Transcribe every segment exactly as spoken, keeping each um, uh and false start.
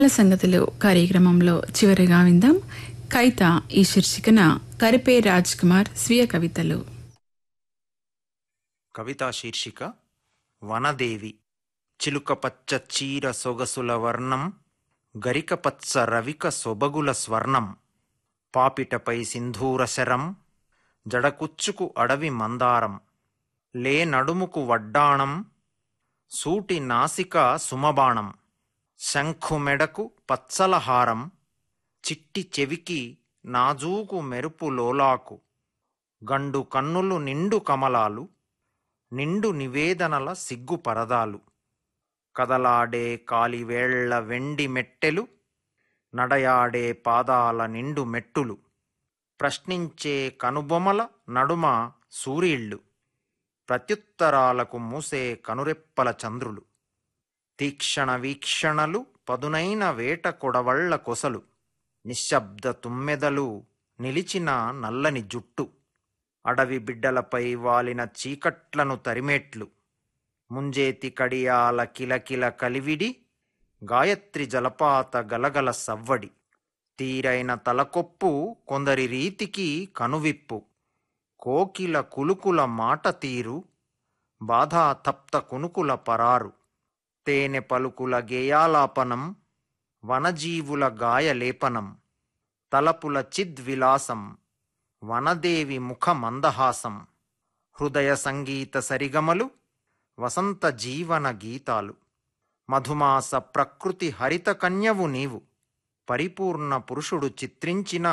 సంగతులు కార్యక్రమంలో చివరిగా విందాం కైత ఈ శీర్షికన కరిపే రాజ్ కుమార్ స్వీయ కవితలు. కవితా శీర్షిక వనదేవి. చిలుక పచ్చ చీర సొగసుల వర్ణం, గరిక పచ్చ రవిక సొబగుల స్వర్ణం, పాపిటపై సింధూర శరం, జడకుచ్చుకు అడవి మందారం, లే నడుముకు వడ్డాణం, సూటి నాసిక సుమబాణం, శంఖు మెడకు పచ్చలహారం, చిట్టి చెవికి నాజూకు మెరుపు లోలాకు, గండు కన్నులు నిండు కమలాలు, నిండు నివేదనల సిగ్గు పరదాలు, కదలాడే కాలివేళ్ల వెండి మెట్టెలు, నడయాడే పాదాల నిండు మెట్టులు, ప్రశ్నించే కనుబొమల నడుమ సూరీళ్ళు, ప్రత్యుత్తరాలకు మూసే కనురెప్పల చంద్రులు, తీక్షణ వీక్షణలు పదునైన వేట కొడవళ్ల కొసలు, నిశ్శబ్ద తుమ్మెదలు నిలిచిన నల్లని జుట్టు, అడవి బిడ్డలపై వాలిన చీకట్లను తరిమేట్లు, ముంజేతి కడియాల కిలకిల కలివిడి, గాయత్రి జలపాత గలగల సవ్వడి, తీరైన తలకొప్పు కొందరి రీతికి కనువిప్పు, కోకిల కులుకుల మాట తీరు, బాధా తప్త కునుకుల పరారు, తేనె పలుకుల గేయాలాపనం, వనజీవుల గాయలేపనం, తలపుల చిద్విలాసం, వనదేవి ముఖ మందహాసం, హృదయ సంగీత సరిగమలు, వసంత జీవన గీతాలు, మధుమాస ప్రకృతి హరిత కన్యవు నీవు, పరిపూర్ణ పురుషుడు చిత్రించిన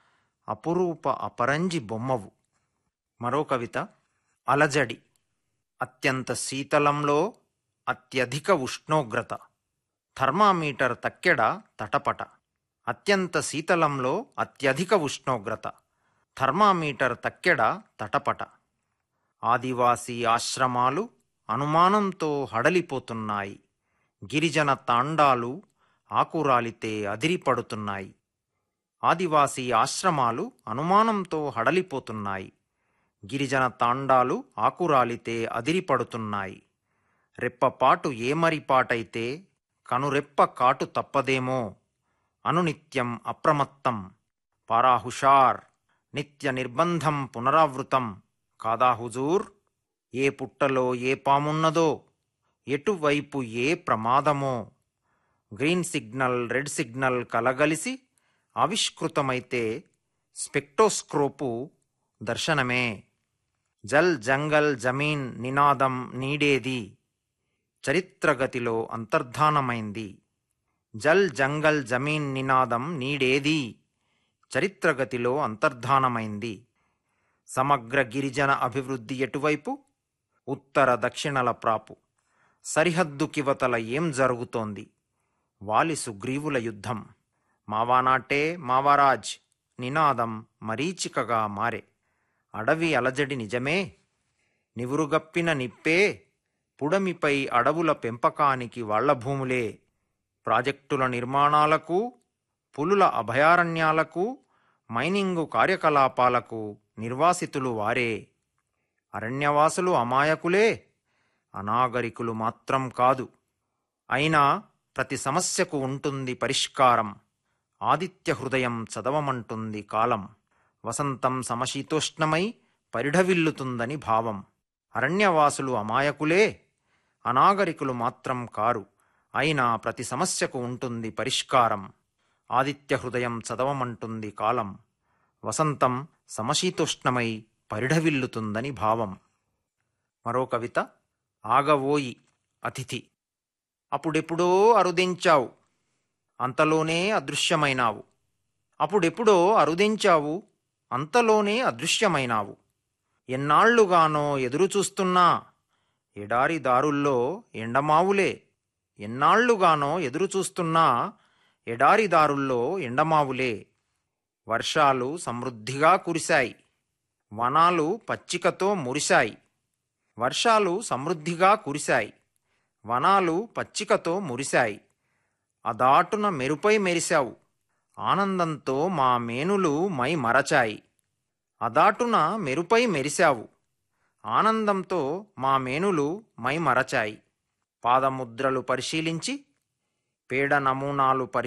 అపురూప అపరంజి బొమ్మవు. మరో కవిత అలజడి. అత్యంత శీతలంలో అత్యధిక ఉష్ణోగ్రత, థర్మామీటర్ తక్కెడ తటపట. అత్యంత శీతలంలో అత్యధిక ఉష్ణోగ్రత, థర్మామీటర్ తక్కెడ తటపట. ఆదివాసీ ఆశ్రమాలు అనుమానంతో హడలిపోతున్నాయి, గిరిజన తాండాలు ఆకురాలితే అదిరిపడుతున్నాయి. ఆదివాసీ ఆశ్రమాలు అనుమానంతో హడలిపోతున్నాయి, గిరిజన తాండాలు ఆకురాలితే అదిరిపడుతున్నాయి. రెప్పపాటు ఏమరిపాటైతే కనురెప్ప కాటు తప్పదేమో, అనునిత్యం అప్రమత్తం పారాహుషార్, నిత్య నిర్బంధం పునరావృతం కాదా హుజూర్. ఏ పుట్టలో ఏ పామున్నదో, ఎటువైపు ఏ ప్రమాదమో, గ్రీన్ సిగ్నల్ రెడ్ సిగ్నల్ కలగలిసి ఆవిష్కృతమైతే స్పెక్టోస్కోపు దర్శనమే. జల్ జంగల్ జమీన్ నినాదం నీడేది, చరిత్రగతిలో అంతర్ధానమైంది. జల్ జంగల్ జమీన్ నినాదం నీడేది, చరిత్రగతిలో అంతర్ధానమైంది. సమగ్ర గిరిజన అభివృద్ధి ఎటువైపు, ఉత్తర దక్షిణల ప్రాపు. సరిహద్దు కివతల ఏం జరుగుతోంది, వాలి సుగ్రీవుల యుద్ధం. మావానాటే మావారాజ్ నినాదం మరీచికగా మారే. అడవి అలజడి నిజమే, నివురుగప్పిన నిప్పే, పుడమిపై అడవుల పెంపకానికి వాళ్ల భూములే. ప్రాజెక్టుల నిర్మాణాలకు, పులుల అభయారణ్యాలకు, మైనింగు కార్యకలాపాలకు నిర్వాసితులు వారే. అరణ్యవాసులు అమాయకులే, అనాగరికులు మాత్రం కాదు. అయినా ప్రతి సమస్యకు ఉంటుంది పరిష్కారం, ఆదిత్య హృదయం చదవమంటుంది కాలం. వసంతం సమశీతోష్ణమై పరిఢవిల్లుతుందని భావం. అరణ్యవాసులు అమాయకులే, అనాగరికులు మాత్రం కారు. అయినా ప్రతి సమస్యకు ఉంటుంది పరిష్కారం, ఆదిత్య హృదయం చదవమంటుంది కాలం. వసంతం సమశీతోష్ణమై పరిఢవిల్లుతుందని భావం. మరో కవిత ఆగవోయి అతిథి. అప్పుడెప్పుడో అరుదించావు, అంతలోనే అదృశ్యమైనావు. అప్పుడెప్పుడో అరుదించావు, అంతలోనే అదృశ్యమైనావు. ఎన్నాళ్లుగానో ఎదురుచూస్తున్నా, ఎడారి దారుల్లో ఎండమావులే. ఎన్నాళ్లుగానో ఎదురుచూస్తున్నా, ఎడారి దారుల్లో ఎండమావులే. వర్షాలు సమృద్ధిగా కురిశాయి, వనాలు పచ్చికతో మురిశాయి. వర్షాలు సమృద్ధిగా కురిశాయి, వనాలు పచ్చికతో మురిశాయి. అదాటున మెరుపై మెరిశావు, ఆనందంతో మా మేనులు మై మరచాయి. అదాటున మెరుపై మెరిశావు, ఆనందంతో మా మేనులు మై మరచాయి. పాదముద్రలు పరిశీలించి పేడ నమూనాలు